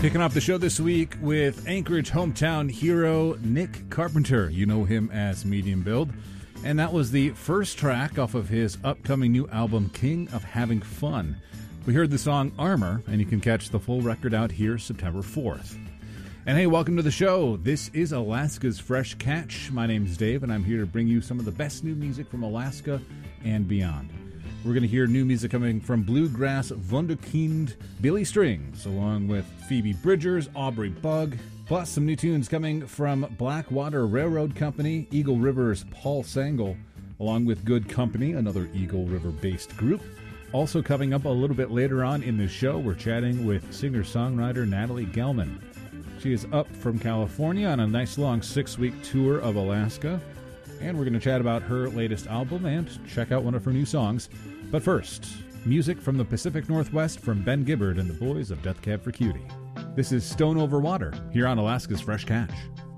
Kicking off the show this week with Anchorage hometown hero Nick Carpenter. You know him as Medium Build. And that was the first track off of his upcoming new album, King of Having Fun. We heard the song Armor, and you can catch the full record out here September 4th. And hey, welcome to the show. This is Alaska's Fresh Catch. My name's Dave, and I'm here to bring you some of the best new music from Alaska and beyond. We're going to hear new music coming from bluegrass wunderkind Billy Strings, along with Phoebe Bridgers, Aubrey Bug, plus some new tunes coming from Blackwater Railroad Company, Eagle River's Paul Sangle, along with Good Company, another Eagle River-based group. Also coming up a little bit later on in the show, we're chatting with singer-songwriter Natalie Gelman. She is up from California on a nice long 6-week tour of Alaska, and we're going to chat about her latest album and check out one of her new songs. But first, music from the Pacific Northwest from Ben Gibbard and the boys of Death Cab for Cutie. This is Stone Over Water here on Alaska's Fresh Catch.